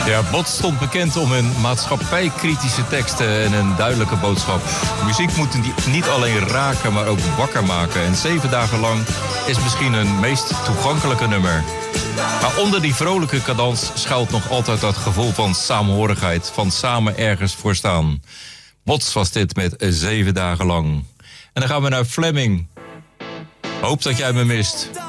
Ja, Bots stond bekend om hun maatschappijkritische teksten en een duidelijke boodschap. Muziek moet niet alleen raken, maar ook wakker maken. En 7 dagen lang is misschien hun meest toegankelijke nummer. Maar onder die vrolijke cadans schuilt nog altijd dat gevoel van saamhorigheid, van samen ergens voor staan. Bots was dit met 7 dagen lang. En dan gaan we naar Fleming. Hoop dat jij me mist.